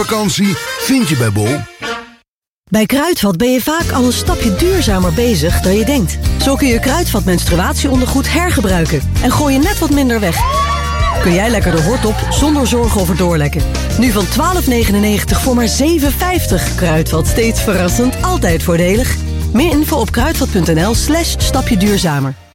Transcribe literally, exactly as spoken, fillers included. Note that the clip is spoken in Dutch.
Vakantie vind je bij Bol. Bij Kruidvat ben je vaak al een stapje duurzamer bezig dan je denkt. Zo kun je Kruidvat menstruatieondergoed hergebruiken en gooi je net wat minder weg. Kun jij lekker de hort op zonder zorgen over doorlekken. Nu van twaalf negenennegentig voor maar zeven vijftig. Kruidvat, steeds verrassend, altijd voordelig. Meer info op kruidvat punt n l slash stapje duurzamer.